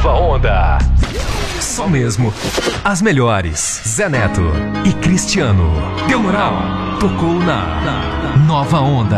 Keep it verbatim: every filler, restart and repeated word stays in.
Nova Onda. Só mesmo as melhores. Zé Neto e Cristiano. Deu moral. Tocou na Nova Onda.